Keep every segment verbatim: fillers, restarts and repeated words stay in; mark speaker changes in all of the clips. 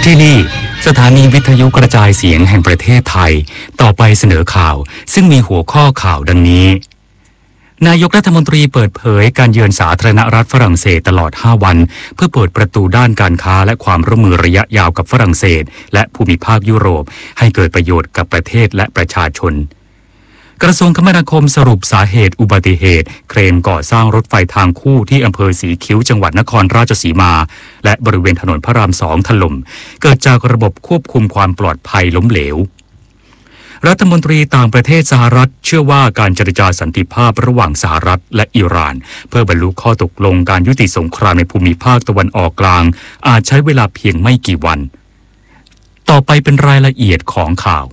Speaker 1: ที่นี่สถานีวิทยุกระจายเสียงแห่งประเทศไทยต่อไปเสนอข่าวซึ่งมีหัวข้อข่าวดังนี้นายกรัฐมนตรีเปิดเผยการเยือนสาธารณรัฐฝรั่งเศสตลอดห้าวันเพื่อเปิดประตูด้านการค้าและความร่วมมือระยะยาวกับฝรั่งเศสและภูมิภาคยุโรปให้เกิดประโยชน์กับประเทศและประชาชนกระทรวงคมนาคมสรุปสาเหตุอุบัติเหตุเครนก่อสร้างรถไฟทางคู่ที่อำเภอสีคิ้วจังหวัดนครราชสีมาและบริเวณถนนพระรามสองถล่มเกิดจากระบบควบคุมความปลอดภัยล้มเหลวรัฐมนตรีต่างประเทศสหรัฐเชื่อว่าการเจรจาสันติภาพระหว่างสหรัฐและอิหร่านเพื่อบรรลุข้อตกลงการยุติสงครามในภูมิภาคตะวันออกกลางอาจใช้เวลาเพียงไม่กี่วันต่อไปเป็นรายละเอียดของข่า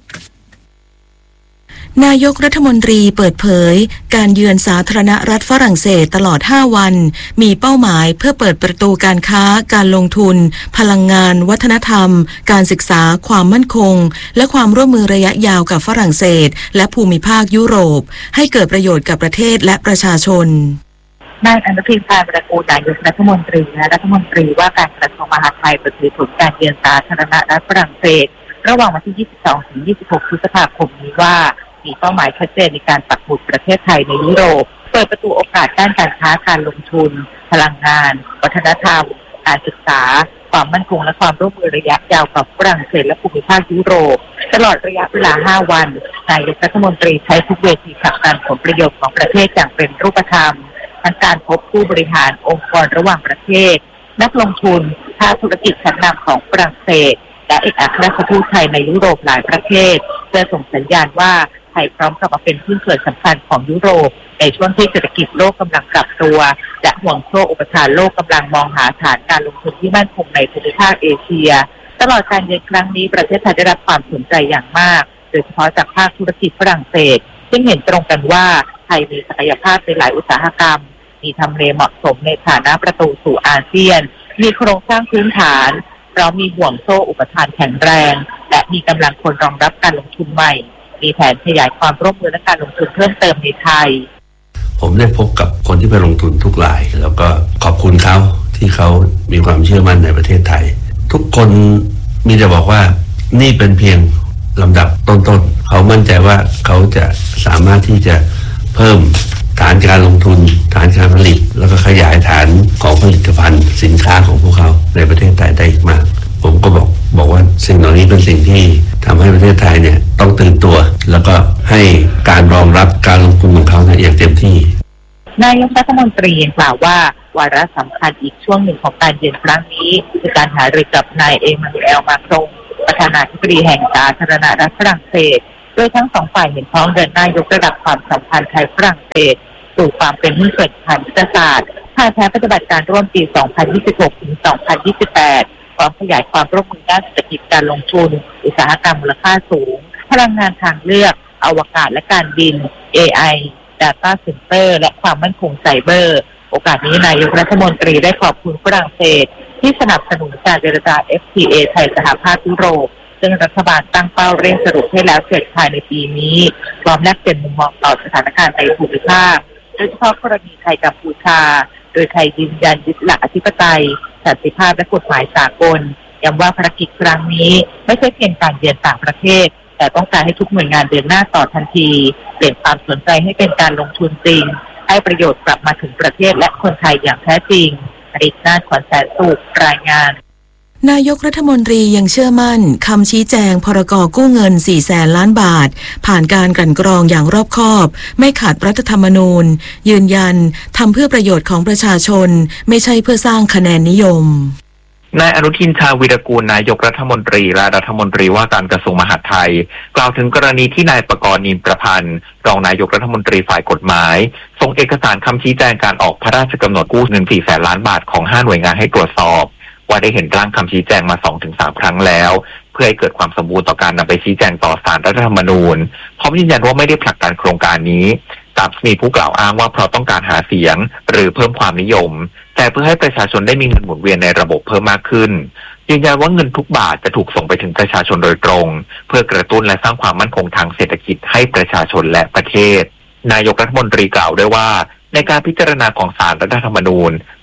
Speaker 1: วน
Speaker 2: ายกรัฐมนตรีเปิดเผยการเยือนสาธารณรัฐฝรั่งเศสตลอดห้าวันมีเป้าหมายเพื่อเปิดประตูการค้าการลงทุนพลังงานวัฒนธรรมการศึกษาความมั่นคงและความร่วมมือระยะยาวกับฝรั่งเศสและภูมิภาคยุโรปให้เกิดประโยชน์กับประเทศและประชาชน
Speaker 3: นายอนุทินชาญวิรากูลนายกรัฐมนตรีและรัฐมนตรีว่าการกระทรวงมหาดไทยเปิดเผยผลการเยือนสาธารณรัฐฝรั่งเศสระหว่างวันที่ยี่สิบสองถึงยี่สิบหกพฤษภาคมนี้ว่ามีเป้าหมายชัดเจนในการปักหมุดประเทศไทยในยุโรปเปิดประตูโอกาสด้านการค้าการลงทุนพลังงานวัฒนธรรมการศึกษาความมั่นคงและความร่วมมือระยะยาวกับฝรั่งเศสและภูมิภาคยุโรปตลอดระยะเวลาห้าวันนายกรัฐมนตรีใช้ทุกเวทีผลักดันผลประโยชน์ของประเทศอย่างเป็นรูปธรรมทั้งการพบผู้บริหารองค์กรระหว่างประเทศนักลงทุนภาคธุรกิจชั้นนำของฝรั่งเศสและเอกอัครราชทูตไทยในยุโรปหลายประเทศเพื่อส่งสัญญาณว่าไทยพร้อมกลับมาเป็นหุ้นส่วนสำคัญของยุโรปในช่วงที่เศรษฐกิจโลกกำลังปรับตัวและห่วงโซ่อุปทานโลกกำลังมองหาฐานการลงทุนที่มั่นคงในภูมิภาคเอเชียตลอดการเยือนครั้งนี้ประเทศไทยได้รับความสนใจอย่างมากโดยเฉพาะจากภาคธุรกิจฝรั่งเศสซึ่งเห็นตรงกันว่าไทยมีศักยภาพในหลายอุตสาหกรรมมีทำเลเหมาะสมในฐานะประตูสู่อาเซียนมีโครงสร้างพื้นฐานเพราะมีห่วงโซ่อุปทานแข็งแรงและมีกำลังคนรองรับการลงทุนใหม่มีแผนขยายความร่วมมือและการลงทุนเพิ่มเติมในไทย
Speaker 4: ผมได้พบกับคนที่ไปลงทุนทุกรายแล้วก็ขอบคุณเขาที่เขามีความเชื่อมั่นในประเทศไทยทุกคนมีแต่บอกว่านี่เป็นเพียงลำดับต้นๆเขามั่นใจว่าเขาจะสามารถที่จะเพิ่มฐานการลงทุนฐานการผลิตแล้วก็ขยายฐานของผลิตภัณฑ์สินค้าของพวกเขาในประเทศไทยได้อีกมากผมก็บอกบอกว่าสิ่งเหล่านี้เป็นสิ่งที่ทำให้ประเทศไทยเนี่ยต้องตื่นตัวแล้วก็ให้การรองรับการลงทุนของเขาเนี่ยอย่างเต็มที่
Speaker 3: นายกรัฐมนตรียังกล่าวว่าวาระสำคัญอีกช่วงหนึ่งของการเยือนครั้งนี้คือการหารือกับนายเอมานูเอลมาครงประธานาธิบดีแห่งสาธารณรัฐฝรั่งเศสโดยทั้งสองฝ่ายเห็นพ้องเดินหน้ายกระดับความสัมพันธ์ไทยฝรั่งเศสสู่ความเป็นหุ้นส่วนทางยุทธศาสตร์ภายใต้ปฏิบัติการร่วมปี สองพันยี่สิบหก ถึง สองพันยี่สิบแปดพร้อมขยายความร่วมมือด้านเศรษฐกิจการลงทุนอุตสาหกรรมมูลค่าสูงพลังงานทางเลือกอวกาศและการบิน เอ ไอ Data Center และความมั่นคงไซเบอร์โอกาสนี้นายกรัฐมนตรีได้ขอบคุณฝรั่งเศสที่สนับสนุนการเจรจา เอฟ ที เอ ไทยสหภาพยุโรปซึ่งรัฐบาลตั้งเป้าเร่งสรุปให้แล้วเสร็จภายในปีนี้พร้อมแลกเปลี่ยนมุมมองต่อสถานการณ์ในภูมิภาคโดยเฉพาะกรณีไทยกัมพูชาโดยไทยยืนยันยึดหลักอธิปไตยสันติภาพและกฎหมายสากลย้ำว่าภารกิจครั้งนี้ไม่ใช่เพียงการเยือนต่างประเทศแต่ต้องการให้ทุกหน่วยงานเดินหน้าต่อทันทีเปลี่ยนความสนใจให้เป็นการลงทุนจริงให้ประโยชน์กลับมาถึงประเทศและคนไทยอย่างแท้จริงอดิษฐ์นาถ ขวัญแสนสุขรายงาน
Speaker 2: นายกรัฐมนตรียังเชื่อมั่นคำชี้แจงพรกกู้เงินสี่แสนล้านบาทผ่านการกลั่นกรองอย่างรอบคอบไม่ขัดรัฐธรรมนูญยืนยันทำเพื่อประโยชน์ของประชาชนไม่ใช่เพื่อสร้างคะแนนนิยม
Speaker 5: นายอนุทินชาญวิรากูลนายกรัฐมนตรีและรัฐมนตรีว่าการกระทรวงมหาดไทยกล่าวถึงกรณีที่นายปกรณ์ นินประพันธ์รองนายกรัฐมนตรีฝ่ายกฎหมายส่งเอกสารคำชี้แจงการออกพระราชกำหนดกู้เงินสี่แสนล้านบาทของห้าหน่วยงานให้ตรวจสอบว่าได้เห็นร่างคำชี้แจงมา สองถึงสาม ครั้งแล้วเพื่อให้เกิดความสมบูรณ์ต่อการนำไปชี้แจงต่อศาลรัฐธรรมนูญพร้อมยืนยันว่าไม่ได้ผลักดันโครงการนี้ตามมีผู้กล่าวอ้างว่าเพราะต้องการหาเสียงหรือเพิ่มความนิยมแต่เพื่อให้ประชาชนได้มีเงินหมุนเวียนในระบบเพิ่มมากขึ้นยืนยันว่าเงินทุกบาทจะถูกส่งไปถึงประชาชนโดยตรงเพื่อกระตุ้นและสร้างความมั่นคงทางเศรษฐกิจให้ประชาชนและประเทศนายกรัฐมนตรีกล่าวด้วยว่าในการพิจารณาของศาลรัฐธรรมนูญ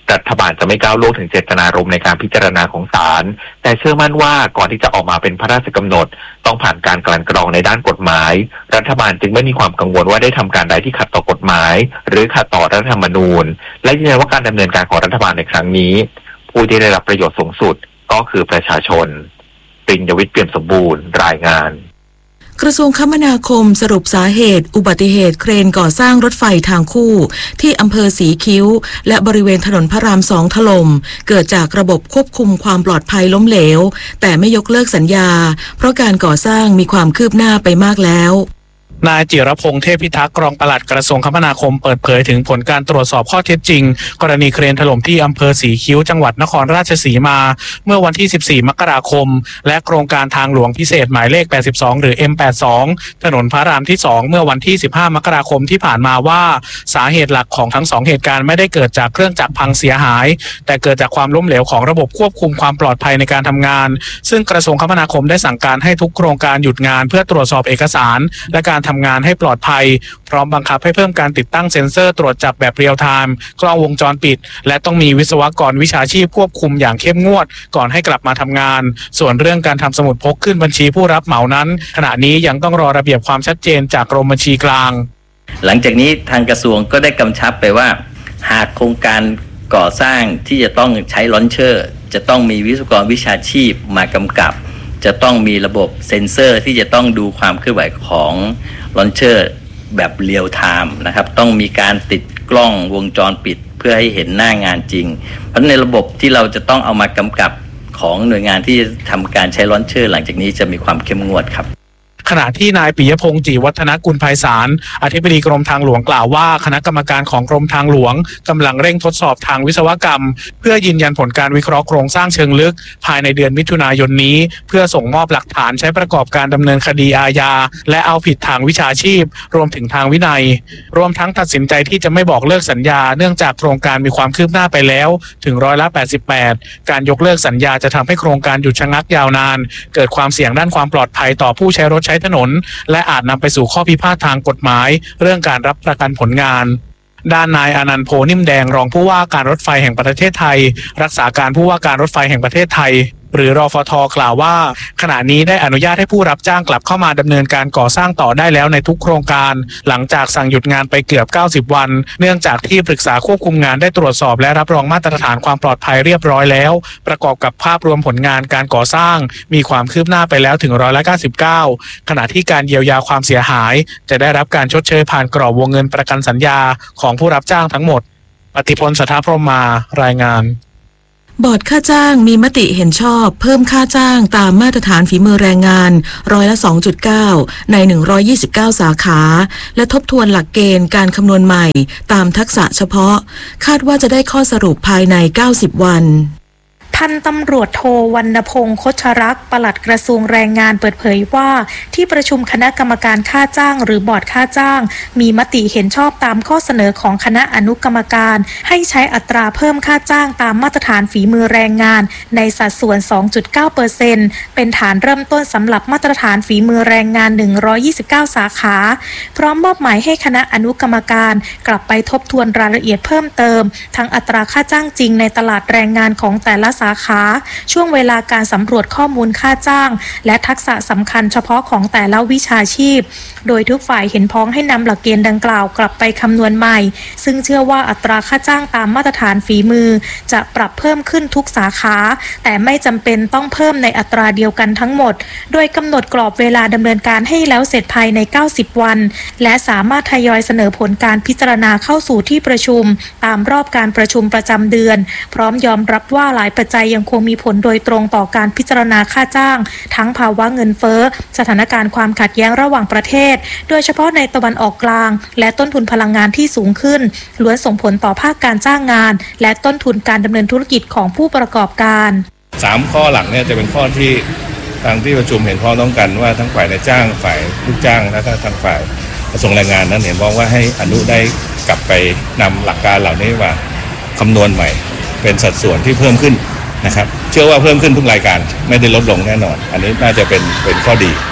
Speaker 5: รัฐบาลจะไม่ก้าวล่วงถึงเจตนารมณ์ในการพิจารณาของศาลแต่เชื่อมั่นว่าก่อนที่จะออกมาเป็นพระราชกำหนดต้องผ่านการกลั่นกรองในด้านกฎหมายรัฐบาลจึงไม่มีความกังวลว่าได้ทำการใดที่ขัดต่อกฎหมายหรือขัดต่อรัฐธรรมนูญและยืนยันว่าการดำเนินการของรัฐบาลในครั้งนี้ผู้ที่ได้รับประโยชน์สูงสุดก็คือประชาชนปริญญวิทย์เปี่ยมสมบูรณ์รายงาน
Speaker 2: กระทรวงคมนาคมสรุปสาเหตุอุบัติเหตุเครนก่อสร้างรถไฟทางคู่ที่อำเภอสีคิ้วและบริเวณถนนพระรามสองถล่มเกิดจากระบบควบคุมความปลอดภัยล้มเหลวแต่ไม่ยกเลิกสัญญาเพราะการก่อสร้างมีความคืบหน้าไปมากแล้ว
Speaker 6: นายจิรพงษ์เทพพิทักษ์รองปลัดกระทรวงคมนาคมเปิดเผยถึงผลการตรวจสอบข้อเท็จจริงกรณีเครนถล่มที่อำเภอสีคิ้วจังหวัดนครราชสีมาเมื่อวันที่สิบสี่มกราคมและโครงการทางหลวงพิเศษหมายเลขแปดสิบสองหรือ เอ็ม แปดสิบสอง ถนนพระรามที่สองเมื่อวันที่สิบห้ามกราคมที่ผ่านมาว่าสาเหตุหลักของทั้งสองเหตุการณ์ไม่ได้เกิดจากเครื่องจักรพังเสียหายแต่เกิดจากความล้มเหลวของระบบควบคุมความปลอดภัยในการทำงานซึ่งกระทรวงคมนาคมได้สั่งการให้ทุกโครงการหยุดงานเพื่อตรวจสอบเอกสารและการทำงานให้ปลอดภัยพร้อมบังคับให้เพิ่มการติดตั้งเซ็นเซอร์ตรวจจับแบบเรียลไทม์กล้องวงจรปิดและต้องมีวิศวกรวิชาชีพควบคุมอย่างเข้มงวดก่อนให้กลับมาทำงานส่วนเรื่องการทำสมุดพกขึ้นบัญชีผู้รับเหมานั้นขณะนี้ยังต้องรอระเบียบความชัดเจนจากกรมบัญชีกลาง
Speaker 7: หลังจากนี้ทางกระทรวงก็ได้กำชับไปว่าหากโครงการก่อสร้างที่จะต้องใช้ลอนเชอร์จะต้องมีวิศวกรวิชาชีพมากำกับจะต้องมีระบบเซ็นเซอร์ที่จะต้องดูความเคลื่อนไหวของลอนเชอร์แบบเรียลไทม์นะครับต้องมีการติดกล้องวงจรปิดเพื่อให้เห็นหน้างานจริงเพราะในระบบที่เราจะต้องเอามากำกับของหน่วยงานที่ทำการใช้ลอนเชอร์หลังจากนี้จะมีความเข้มงวดครับ
Speaker 6: ขณะที่นายปิยพงษ์จีวัฒนกุลไพศาลอธิบดีกรมทางหลวงกล่าวว่าคณะกรรมการของกรมทางหลวงกำลังเร่งทดสอบทางวิศวกรรมเพื่อยืนยันผลการวิเคราะห์โครงสร้างเชิงลึกภายในเดือนมิถุนายนนี้เพื่อส่งมอบหลักฐานใช้ประกอบการดำเนินคดีอาญาและเอาผิดทางวิชาชีพรวมถึงทางวินัยรวมทั้งตัดสินใจที่จะไม่บอกเลิกสัญญาเนื่องจากโครงการมีความคืบหน้าไปแล้วถึงร้อยละแปดสิบแปดการยกเลิกสัญญาจะทำให้โครงการหยุดชะงักยาวนานเกิดความเสี่ยงด้านความปลอดภัยต่อผู้ใช้รถใช้ถนนและอาจนำไปสู่ข้อพิพาททางกฎหมายเรื่องการรับประกันผลงานด้านนายอนันต์โพนิ่มแดงรองผู้ว่าการรถไฟแห่งประเทศไทยรักษาการผู้ว่าการรถไฟแห่งประเทศไทยหรือรฟท.กล่าวว่าขณะนี้ได้อนุญาตให้ผู้รับจ้างกลับเข้ามาดำเนินการก่อสร้างต่อได้แล้วในทุกโครงการหลังจากสั่งหยุดงานไปเกือบเก้าสิบวันเนื่องจากที่ปรึกษาควบคุมงานได้ตรวจสอบและรับรองมาตรฐานความปลอดภัยเรียบร้อยแล้วประกอบกับภาพรวมผลงานการก่อสร้างมีความคืบหน้าไปแล้วถึงร้อยละเก้าสิบเก้าขณะที่การเยียวยาความเสียหายจะได้รับการชดเชยผ่านกรอบวงเงินประกันสัญญาของผู้รับจ้างทั้งหมดปฏิพล สัทธพรหมารายงาน
Speaker 2: บอร์ดค่าจ้างมีมติเห็นชอบเพิ่มค่าจ้างตามมาตรฐานฝีมือแรงงานร้อยละ สองจุดเก้า ในหนึ่งร้อยยี่สิบเก้าสาขาและทบทวนหลักเกณฑ์การคำนวณใหม่ตามทักษะเฉพาะคาดว่าจะได้ข้อสรุปภายในเก้าสิบวัน
Speaker 8: พันตำรวจโทวรรณพงษ์คชรักษ์ปลัดกระทรวงแรงงานเปิดเผยว่าที่ประชุมคณะกรรมการค่าจ้างหรือบอร์ดค่าจ้างมีมติเห็นชอบตามข้อเสนอของคณะอนุกรรมการให้ใช้อัตราเพิ่มค่าจ้างตามมาตรฐานฝีมือแรงงานในสัดส่วน สองจุดเก้าเปอร์เซ็นต์ เป็นฐานเริ่มต้นสำหรับมาตรฐานฝีมือแรงงานหนึ่งร้อยยี่สิบเก้าสาขาพร้อมมอบหมายให้คณะอนุกรรมการกลับไปทบทวนรายละเอียดเพิ่มเติมทั้งอัตราค่าจ้างจริงในตลาดแรงงานของแต่ละสาขาช่วงเวลาการสำรวจข้อมูลค่าจ้างและทักษะสำคัญเฉพาะของแต่ละวิชาชีพโดยทุกฝ่ายเห็นพ้องให้นำหลักเกณฑ์ดังกล่าวกลับไปคำนวณใหม่ซึ่งเชื่อว่าอัตราค่าจ้างตามมาตรฐานฝีมือจะปรับเพิ่มขึ้นทุกสาขาแต่ไม่จำเป็นต้องเพิ่มในอัตราเดียวกันทั้งหมดโดยกำหนดกรอบเวลาดำเนินการให้แล้วเสร็จภายในเก้าสิบวันและสามารถทยอยเสนอผลการพิจารณาเข้าสู่ที่ประชุมตามรอบการประชุมประจำเดือนพร้อมยอมรับว่าหลายปัจจัยยังคงมีผลโดยตรงต่อการพิจารณาค่าจ้างทั้งภาวะเงินเฟ้อสถานการณ์ความขัดแย้งระหว่างประเทศโดยเฉพาะในตะวันออกกลางและต้นทุนพลังงานที่สูงขึ้นล้วนส่งผลต่อภาคการจ้างงานและต้นทุนการดำเนินธุรกิจของผู้ประกอบการ
Speaker 9: สามข้อหลักเนี่ยจะเป็นข้อที่ทางที่ประชุมเห็นพ้องต้องกันว่าทั้งฝ่ายนายจ้างฝ่ายลูกจ้างและก็ทางฝ่ายกระทรวงแรงงานนั้นเห็นพ้องว่าให้อนุได้กลับไปนำหลักการเหล่านี้ว่าคำนวณใหม่เป็นสัดส่วนที่เพิ่มขึ้นนะครับเชื่อว่าเพิ่มขึ้นทุกรายการไม่ได้ลดลงแน่นอนอันนี้น่าจะเป็นเป็นข้อดี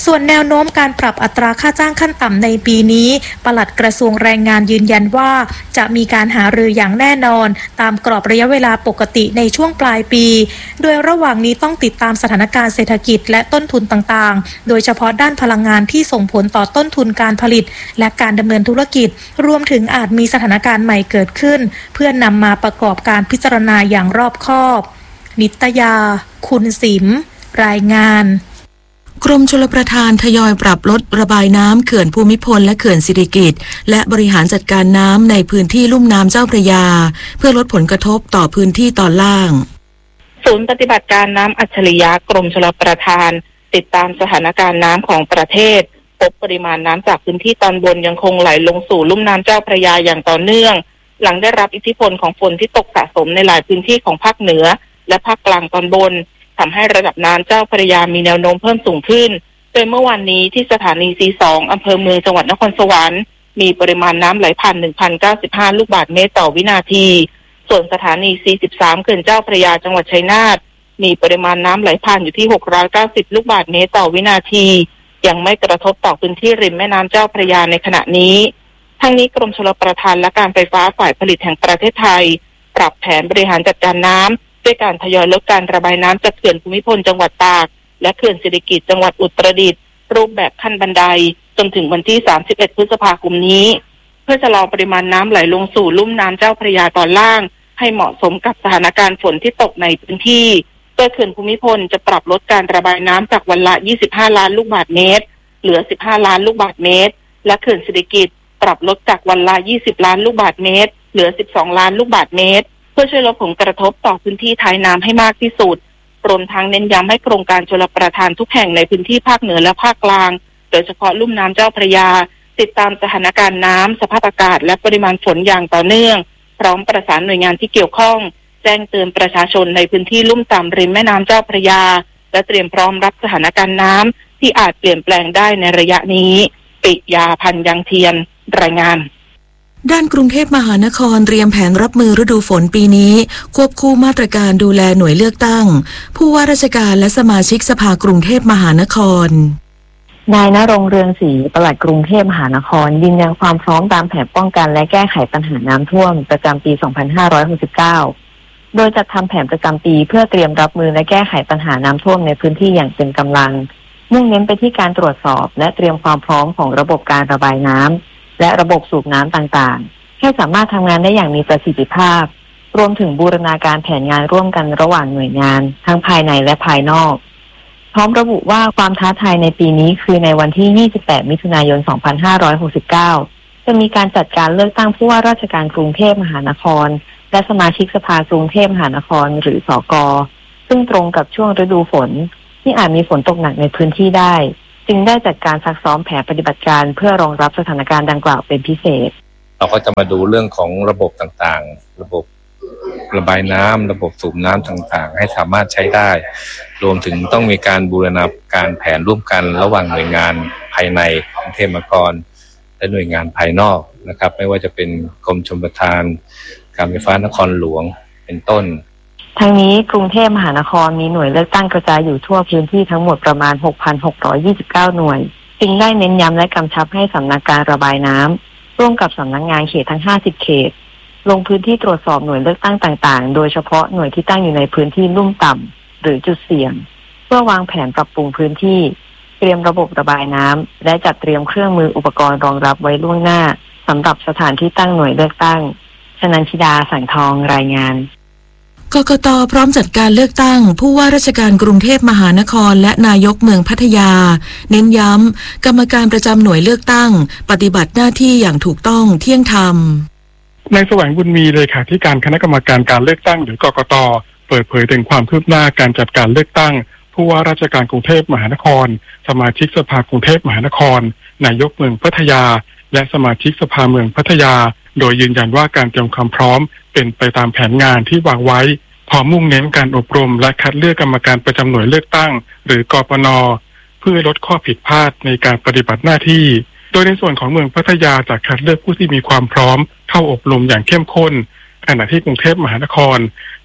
Speaker 8: ส่วนแนวโน้มการปรับอัตราค่าจ้างขั้นต่ำในปีนี้ปลัดกระทรวงแรงงานยืนยันว่าจะมีการหารืออย่างแน่นอนตามกรอบระยะเวลาปกติในช่วงปลายปีโดยระหว่างนี้ต้องติดตามสถานการณ์เศรษฐกิจและต้นทุนต่างๆโดยเฉพาะด้านพลังงานที่ส่งผลต่อต้นทุนการผลิตและการดำเนินธุรกิจรวมถึงอาจมีสถานการณ์ใหม่เกิดขึ้นเพื่อนนำมาประกอบการพิจารณาอย่างรอบคอบนิตยาคุณสิมรายงาน
Speaker 2: กรมชลประทานทยอยปรับลดระบายน้ำเขื่อนภูมิพลและเขื่อนสิริกิติ์และบริหารจัดการน้ำในพื้นที่ลุ่มน้ำเจ้าพระยาเพื่อลดผลกระทบต่อพื้นที่ตอนล่าง
Speaker 3: ศูนย์ปฏิบัติการน้ำอัจฉริยะกรมชลประทานติดตามสถานการณ์น้ำของประเทศพบปริมาณน้ำจากพื้นที่ตอนบนยังคงไหลลงสู่ลุ่มน้ำเจ้าพระยาอย่างต่อเนื่องหลังได้รับอิทธิพลของฝนที่ตกสะสมในหลายพื้นที่ของภาคเหนือและภาคกลางตอนบนทำให้ระดับน้ำเจ้าพระยามีแนวโน้มเพิ่มสูงขึ้นโดยเมื่อวานนี้ที่สถานี ซี สอง อำเภอเมืองจังหวัดนครสวรรค์มีปริมาณน้ำไหลผ่าน หนึ่งพันเก้าสิบห้า ลูกบาศก์เมตรต่อวินาทีส่วนสถานี ซี สิบสาม เขื่อนเจ้าพระยาจังหวัดชัยนาทมีปริมาณน้ำไหลผ่านอยู่ที่หกร้อยเก้าสิบลูกบาศก์เมตรต่อวินาทียังไม่กระทบต่อพื้นที่ริมแม่น้ำเจ้าพระยาในขณะนี้ทั้งนี้กรมชลประทานและการไฟฟ้าฝ่ายผลิตแห่งประเทศไทยปรับแผนบริหารจัดการน้ำด้วยการทยอยลดการระบายน้ำจากเขื่อนภูมิพลจังหวัดตากและเขื่อนสิริกิติ์จังหวัดอุตรดิตถ์รูปแบบขั้นบันไดจนถึงวันที่สามสิบเอ็ดพฤษภาคมนี้เพื่อชะลอปริมาณน้ำไหลลงสู่ลุ่มน้ำเจ้าพระยาตอนล่างให้เหมาะสมกับสถานการณ์ฝนที่ตกในพื้นที่โดยเขื่อนภูมิพลจะปรับลดการระบายน้ำจากวันละยี่สิบห้าล้านลูกบาศก์เมตรเหลือสิบห้าล้านลูกบาศก์เมตรและเขื่อนสิริกิติ์ปรับลดจากวันละยี่สิบล้านลูกบาศก์เมตรเหลือสิบสองล้านลูกบาศก์เมตรเพื่อช่วยลดผลกระทบต่อพื้นที่ท้ายน้ำให้มากที่สุดรวมทั้งเน้นย้ำให้โครงการชลประทานทุกแห่งในพื้นที่ภาคเหนือและภาคกลางโดยเฉพาะลุ่มน้ำเจ้าพระยาติดตามสถานการณ์น้ำสภาพอากาศและปริมาณฝนอย่างต่อเนื่องพร้อมประสานหน่วยงานที่เกี่ยวข้องแจ้งเตือนประชาชนในพื้นที่ลุ่มต่ำริมแม่น้ำเจ้าพระยาและเตรียมพร้อมรับสถานการณ์น้ำที่อาจเปลี่ยนแปลงได้ในระยะนี้ปิยาพันธ์ยังเทียนรายงาน
Speaker 2: ด้านกรุงเทพมหานครเตรียมแผนรับมือฤดูฝนปีนี้ควบคู่มาตรการดูแลหน่วยเลือกตั้งผู้ว่าราชการและสมาชิกสภากรุงเทพมหานคร
Speaker 10: นายณรงค์เรืองศรีปลัดกรุงเทพมหานครยืนยันความพร้อมตามแผนป้องกันและแก้ไขปัญหาน้ำท่วมประจำปี สองพันห้าร้อยหกสิบเก้า โดยจัดทำแผนประจำปีเพื่อเตรียมรับมือและแก้ไขปัญหาน้ำท่วมในพื้นที่อย่างเต็มกำลังมุ่งเน้นไปที่การตรวจสอบและเตรียมความพร้อมของระบบการระบายน้ำและระบบสูบน้ำต่างๆให้สามารถทำงานได้อย่างมีประสิทธิภาพรวมถึงบูรณาการแผนงานร่วมกันระหว่างหน่วยงานทั้งภายในและภายนอกพร้อมระบุว่าความท้าทายในปีนี้คือในวันที่ยี่สิบแปดมิถุนายนสองพันห้าร้อยหกสิบเก้าจะมีการจัดการเลือกตั้งผู้ว่าราชการกรุงเทพมหานครและสมาชิกสภากรุงเทพมหานครหรือสก.ซึ่งตรงกับช่วงฤดูฝนที่อาจมีฝนตกหนักในพื้นที่ได้จึงได้จัดการซักซ้อมแผนปฏิบัติการเพื่อรองรับสถานการณ์ดังกล่าวเป็นพิเศษ
Speaker 9: เราก็จะมาดูเรื่องของระบบต่างๆระบบระบายน้ำระบบสูบน้ำต่างๆให้สามารถใช้ได้รวมถึงต้องมีการบูรณาการแผนร่วมกันระหว่างหน่วยงานภายในกรุงเทพมหานครและหน่วยงานภายนอกนะครับไม่ว่าจะเป็นกรมชลประทานการไฟฟ้านครหลวงเป็นต้น
Speaker 10: ทั้งนี้กรุงเทพมหานครมีหน่วยเลือกตั้งกระจายอยู่ทั่วพื้นที่ทั้งหมดประมาณ หกพันหกร้อยยี่สิบเก้า หน่วยจึงได้เน้นย้ำและกำชับให้สำนักการระบายน้ำร่วมกับสำนักงานเขตทั้งห้าสิบเขตลงพื้นที่ตรวจสอบหน่วยเลือกตั้งต่างๆโดยเฉพาะหน่วยที่ตั้งอยู่ในพื้นที่ลุ่มต่ำหรือจุดเสี่ยงเพื่อวางแผนปรับปรุงพื้นที่เตรียมระบบระบายน้ำและจัดเตรียมเครื่องมืออุปกรณ์รองรับไว้ล่วงหน้าสำหรับสถานที่ตั้งหน่วยเลือกตั้งชนันชิดาสังทองรายงาน
Speaker 2: กกต.พร้อมจัดการเลือกตั้งผู้ว่าราชการกรุงเทพมหานครและนายกเมืองพัทยาเน้นย้ำกรรมการประจำหน่วยเลือกตั้งปฏิบัติหน้าที่อย่างถูกต้องเที่ยงธรรม
Speaker 11: นายแสวงบุญมีเลขาธิการคณะกรรมการการเลือกตั้งหรือกกต.เปิดเผยถึงความคืบหน้าการจัดการเลือกตั้งผู้ว่าราชการกรุงเทพมหานครสมาชิกสภากรุงเทพมหานครนายกเมืองพัทยาและสมาชิกสภาเมืองพัทยาโดยยืนยันว่าการเตรียมความพร้อมเป็นไปตามแผนงานที่วางไว้พร้อมมุ่งเน้นการอบรมและคัดเลือกกรรมการประจำหน่วยเลือกตั้งหรือกปน.เพื่อลดข้อผิดพลาดในการปฏิบัติหน้าที่โดยในส่วนของเมืองพัทยาจะคัดเลือกผู้ที่มีความพร้อมเข้าอบรมอย่างเข้มข้นขณะที่กรุงเทพมหานคร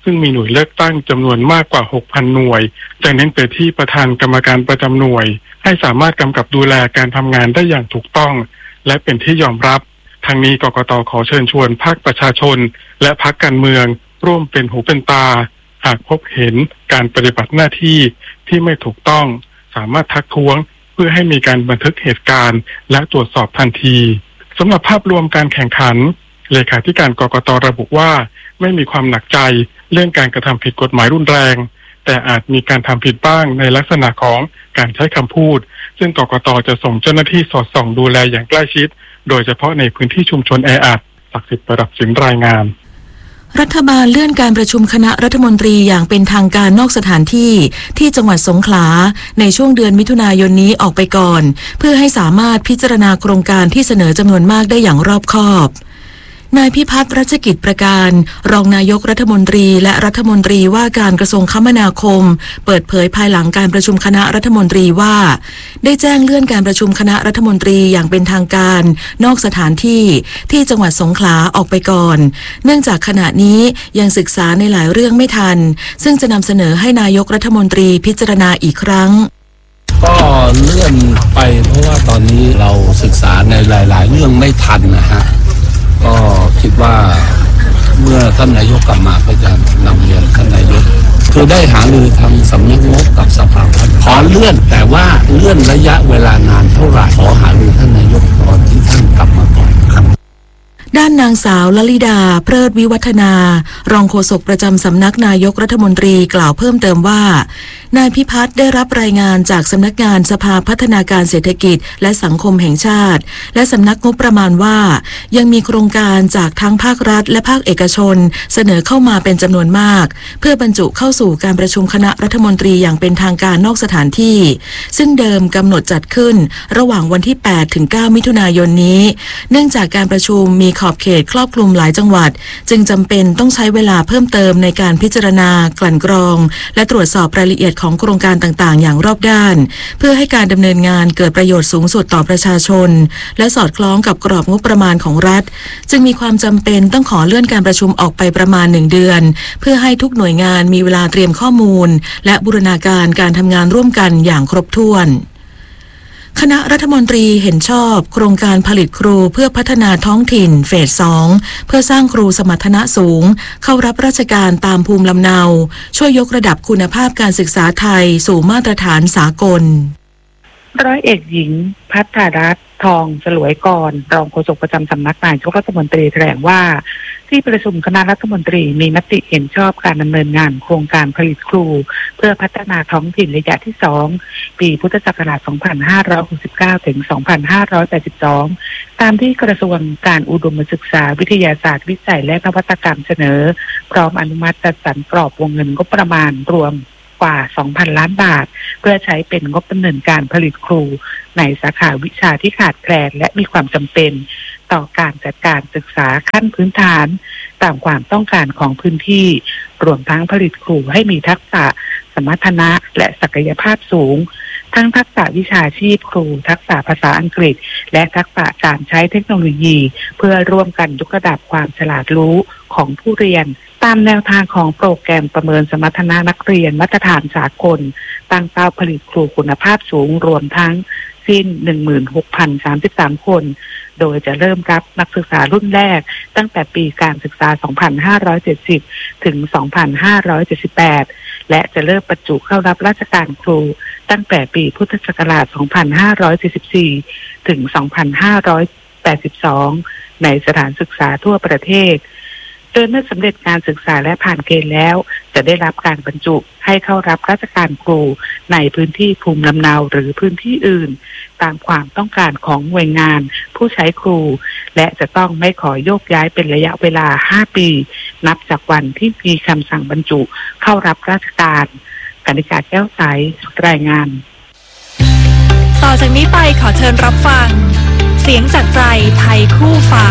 Speaker 11: ซึ่งมีหน่วยเลือกตั้งจำนวนมากกว่า หกพัน หน่วยจะเน้นไปที่ประธานกรรมการประจำหน่วยให้สามารถกำกับดูแลการทำงานได้อย่างถูกต้องและเป็นที่ยอมรับทางนี้กกต.ขอเชิญชวนภาคประชาชนและพรรคการเมืองร่วมเป็นหูเป็นตาหากพบเห็นการปฏิบัติหน้าที่ที่ไม่ถูกต้องสามารถทักท้วงเพื่อให้มีการบันทึกเหตุการณ์และตรวจสอบทันทีสำหรับภาพรวมการแข่งขันเลขาธิการกกต.ระบุว่าไม่มีความหนักใจเรื่องการกระทำผิดกฎหมายรุนแรงแต่อาจมีการทำผิดบ้างในลักษณะของการใช้คำพูดซึ่งกกต.จะส่งเจ้าหน้าที่สอดส่องดูแลอย่างใกล้ชิดโดยเฉพาะในพื้นที่ชุมชนแออัดศักดิ์สิทธิ์ประดับสินรายงาน
Speaker 2: รัฐบาลเลื่อนการประชุมคณะรัฐมนตรีอย่างเป็นทางการนอกสถานที่ที่จังหวัดสงขลาในช่วงเดือนมิถุนายนนี้ออกไปก่อนเพื่อให้สามารถพิจารณาโครงการที่เสนอจำนวนมากได้อย่างรอบคอบนายพิพัฒน์รัชกิจประการรองนายกรัฐมนตรีและรัฐมนตรีว่าการกระทรวงคมนาคมเปิดเผยภายหลังการประชุมคณะรัฐมนตรีว่าได้แจ้งเลื่อนการประชุมคณะรัฐมนตรีอย่างเป็นทางการนอกสถานที่ที่จังหวัดสงขลาออกไปก่อนเนื่องจากขณะนี้ยังศึกษาในหลายเรื่องไม่ทันซึ่งจะนำเสนอให้นายกรัฐมนตรีพิจารณาอีกครั้ง
Speaker 12: ก็เลื่อนไปเพราะว่าตอนนี้เราศึกษาในหลายๆเรื่องไม่ทันนะฮะก็คิดว่าเมื่อท่านนายกกลับมาก็จะนำเรียนท่านนายกคือได้หารือทางสำนักงบกับสภาพัฒน์ขอเลื่อนแต่ว่าเลื่อนระยะเวลานานเท่าไหร่ขอหารือท่านนายกก่อนที่ท่านกลับมาก่อนครับ
Speaker 2: ด้านนางสาวลลิดาเพลิดวิวัฒนารองโฆษกประจำสำนักนายกรัฐมนตรีกล่าวเพิ่มเติมว่านายพิพัฒน์ได้รับรายงานจากสำนักงานสภาพัฒนาการเศรษฐกิจและสังคมแห่งชาติและสำนักงบประมาณว่ายังมีโครงการจากทั้งภาครัฐและภาคเอกชนเสนอเข้ามาเป็นจำนวนมากเพื่อบรรจุเข้าสู่การประชุมคณะรัฐมนตรีอย่างเป็นทางการนอกสถานที่ซึ่งเดิมกำหนดจัดขึ้นระหว่างวันที่แปดถึงเก้ามิถุนายนนี้เนื่องจากการประชุมมีขอบเขตครอบคลุมหลายจังหวัดจึงจำเป็นต้องใช้เวลาเพิ่มเติมในการพิจารณากลั่นกรองและตรวจสอบรายละเอียดของโครงการต่างๆอย่างรอบด้านเพื่อให้การดำเนินงานเกิดประโยชน์สูงสุดต่อประชาชนและสอดคล้องกับกรอบงบประมาณของรัฐจึงมีความจำเป็นต้องขอเลื่อนการประชุมออกไปประมาณหนึ่งเดือนเพื่อให้ทุกหน่วยงานมีเวลาเตรียมข้อมูลและบูรณาการการทำงานร่วมกันอย่างครบถ้วนคณะรัฐมนตรีเห็นชอบโครงการผลิตครูเพื่อพัฒนาท้องถิ่นเฟสสองเพื่อสร้างครูสมรรถนะสูงเข้ารับราชการตามภูมิลำเนาช่วยยกระดับคุณภาพการศึกษาไทยสู่มาตรฐานสากล
Speaker 3: ร้อยเอกหญิงภัทรรัตน์ทองฉลวยกรรองโฆษกประจำสำนักนายกรัฐมนตรีแถลงว่าที่ประชุมคณะรัฐมนตรีมีมติเห็นชอบการดำเนินงานโครงการผลิตครูเพื่อพัฒนาท้องถิ่นระยะที่สองปีพุทธศักราช สองพันห้าร้อยหกสิบเก้า ถึง สองพันห้าร้อยแปดสิบสอง ตามที่กระทรวงการอุดมศึกษาวิทยาศาสตร์วิจัยและนวัตกรรมเสนอพร้อมอนุมัติจัดสรรกรอบวงเงินงบประมาณรวมกว่า สองพัน ล้านบาทเพื่อใช้เป็นงบดำเนินการผลิตครูในสาขาวิชาที่ขาดแคลนและมีความจำเป็นต่อการจัดการศึกษาขั้นพื้นฐานตามความต้องการของพื้นที่รวมทั้งผลิตครูให้มีทักษะสมรรถนะและศักยภาพสูงทั้งทักษะวิชาชีพครูทักษะภาษาอังกฤษและทักษะการใช้เทคโนโลยีเพื่อร่วมกันยกระดับความฉลาดรู้ของผู้เรียนตามแนวทางของโปรแกรมประเมินสมรรถนะนักเรียนมาตรฐานสากลตั้งเป้าผลิตครูคุณภาพสูงรวมทั้งสิ้น หนึ่งหมื่นหกพันสามสิบสาม คนโดยจะเริ่มรับนักศึกษารุ่นแรกตั้งแต่ปีการศึกษา สองพันห้าร้อยเจ็ดสิบ ถึง สองพันห้าร้อยเจ็ดสิบแปด และจะเริ่มบรรจุเข้ารับราชการครูตั้งแต่ปีพุทธศักราช สองพันห้าร้อยสี่สิบสี่ ถึง สองพันห้าร้อยแปดสิบสอง ในสถานศึกษาทั่วประเทศโดยเมื่อสำเร็จการศึกษาและผ่านเกณฑ์แล้วจะได้รับการบรรจุให้เข้ารับราชการครูในพื้นที่ภูมิลำเนาหรือพื้นที่อื่นตามความต้องการของหน่วยงานผู้ใช้ครูและจะต้องไม่ขอโยกย้ายเป็นระยะเวลาห้าปีนับจากวันที่มีคำสั่งบรรจุเข้ารับราชการกนิกาแก้วใสรายงาน
Speaker 8: ต่อจากนี้ไปขอเชิญรับฟังเสียงจากใจไทยคู่ฟ้า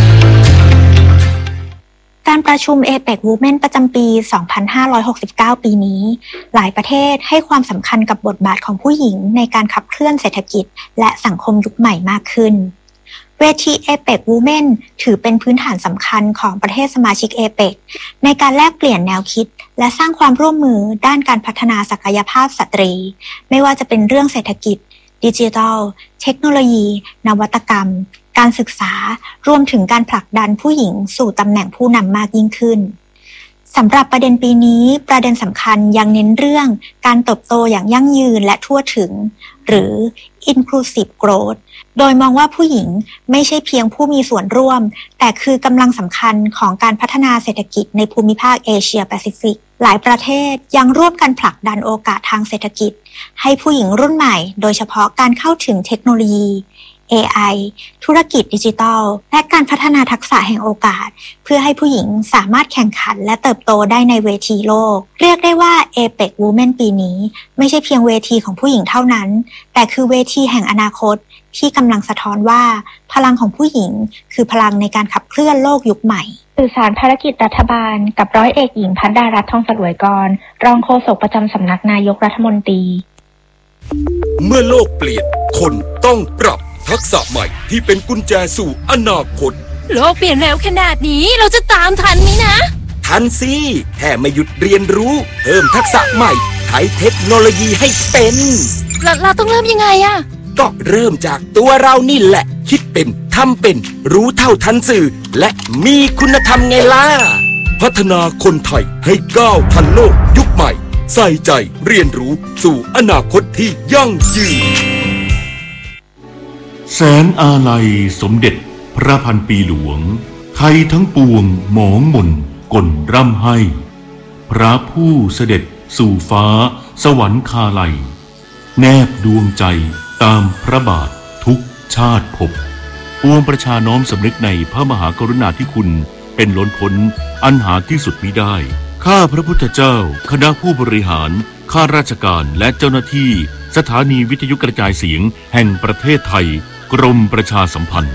Speaker 13: การประชุม เอ เปค Women ประจำปี สองพันห้าร้อยหกสิบเก้า ปีนี้หลายประเทศให้ความสำคัญกับบทบาทของผู้หญิงในการขับเคลื่อนเศรษฐกิจและสังคมยุคใหม่มากขึ้นเวที เอ เปค Women ถือเป็นพื้นฐานสำคัญของประเทศสมาชิก เอ เปค ในการแลกเปลี่ยนแนวคิดและสร้างความร่วมมือด้านการพัฒนาศักยภาพสตรีไม่ว่าจะเป็นเรื่องเศรษฐกิจดิจิทัลเทคโนโลยีนวัตกรรมการศึกษารวมถึงการผลักดันผู้หญิงสู่ตำแหน่งผู้นำมากยิ่งขึ้นสำหรับประเด็นปีนี้ประเด็นสำคัญยังเน้นเรื่องการเติบโตอย่างยั่งยืนและทั่วถึงหรือ inclusive growth โดยมองว่าผู้หญิงไม่ใช่เพียงผู้มีส่วนร่วมแต่คือกำลังสำคัญของการพัฒนาเศรษฐกิจในภูมิภาคเอเชียแปซิฟิกหลายประเทศยังร่วมกันผลักดันโอกาสทางเศรษฐกิจให้ผู้หญิงรุ่นใหม่โดยเฉพาะการเข้าถึงเทคโนโลยี เอ ไอ ธุรกิจดิจิทัลและการพัฒนาทักษะแห่งโอกาสเพื่อให้ผู้หญิงสามารถแข่งขันและเติบโตได้ในเวทีโลกเรียกได้ว่า เอ เปค Women ปีนี้ไม่ใช่เพียงเวทีของผู้หญิงเท่านั้นแต่คือเวทีแห่งอนาคตที่กำลังสะท้อนว่าพลังของผู้หญิงคือพลังในการขับเคลื่อนโลกยุคใหม่สื่อสารภารกิจรัฐบาลกับร้อยเอกหญิงพัฒดารัตน์ทองสลวยกรรองโฆษกประจำสำนักนายกรัฐมนตรี
Speaker 14: เมื่อโลกเปลี่ยนคนต้องปรับทักษะใหม่ที่เป็นกุญแจสู่อนาคต
Speaker 15: โลกเปลี่ยนเร็วขนาดนี้เราจะตามทันไหมนะ
Speaker 14: ทันสิแค่ไม่หยุดเรียนรู้เพิ่มทักษะใหม่ใช้เทคโนโลยีให้เป็น
Speaker 15: เราเราต้องเริ่มยังไงอะ
Speaker 14: ก็เริ่มจากตัวเรานี่แหละคิดเป็นทำเป็นรู้เท่าทันสื่อและมีคุณธรรมไงล่ะพัฒนาคนไทยให้ก้าวทันโลกยุคใหม่ใส่ใจเรียนรู้สู่อนาคตที่ยั่งยืน
Speaker 16: แสนอาลัยสมเด็จพระพันปีหลวงไทยทั้งปวงหมองหม่นก่นร่ำให้พระผู้เสด็จสู่ฟ้าสวรรคาลัยแนบดวงใจตามพระบาททุกชาติภพปวงประชาน้อมสำนึกในพระมหากรุณาธิคุณเป็นล้นพ้นอันหาที่สุดมิได้ข้าพระพุทธเจ้าคณะผู้บริหารข้าราชการและเจ้าหน้าที่สถานีวิทยุกระจายเสียงแห่งประเทศไทยกรมประชาสัมพันธ์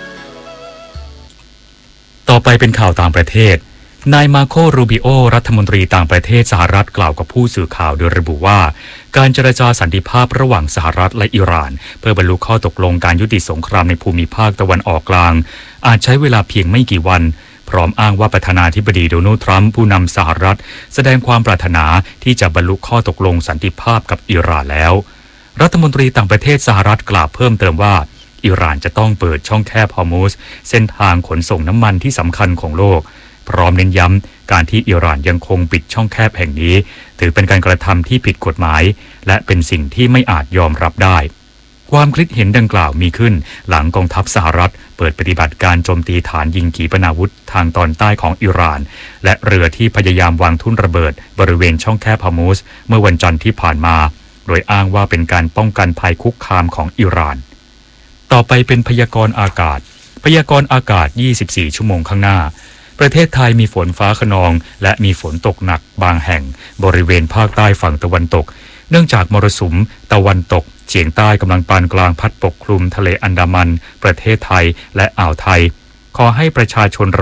Speaker 1: ต่อไปเป็นข่าวต่างประเทศนายมาโครูบิโอรัฐมนตรีต่างประเทศสหรัฐกล่าวกับผู้สื่อข่าวโดยระบุว่าการเจรจาสันติภาพระหว่างสหรัฐและอิหร่านเพื่อบรรลุข้อตกลงการยุติสงครามในภูมิภาคตะวันออกกลางอาจใช้เวลาเพียงไม่กี่วันพร้อมอ้างว่าประธานาธิบดีโดนัลด์ทรัมป์ผู้นำสหรัฐแสดงความปรารถนาที่จะบรรลุข้อตกลงสันติภาพกับอิหร่านแล้วรัฐมนตรีต่างประเทศสหรัฐกล่าวเพิ่มเติมว่าอิหร่านจะต้องเปิดช่องแคบฮอร์มุซเส้นทางขนส่งน้ำมันที่สำคัญของโลกพร้อมเน้นย้ำการที่อิหร่านยังคงปิดช่องแคบแห่งนี้ถือเป็นการกระทำที่ผิดกฎหมายและเป็นสิ่งที่ไม่อาจยอมรับได้ความคิดเห็นดังกล่าวมีขึ้นหลังกองทัพสหรัฐเปิดปฏิบัติการโจมตีฐานยิงขีปนาวุธทางตอนใต้ของอิหร่านและเรือที่พยายามวางทุ่นระเบิดบริเวณช่องแคบฮอร์มุซเมื่อวันจันทร์ที่ผ่านมาโดยอ้างว่าเป็นการป้องกันภัยคุกคามของอิหร่านต่อไปเป็นพยากรณ์อากาศพยากรณ์อากาศยี่สิบสี่ชั่วโมงข้างหน้าประเทศไทยมีฝนฟ้าคะนองและมีฝนตกหนักบางแห่งบริเวณภาคใต้ฝั่งตะวันตกเนื่องจากมรสุมตะวันตกเฉียงใต้กำลังปานกลางพัดปกคลุมทะเลอันดามันประเทศไทยและอ่าวไทยขอให้ประชาชน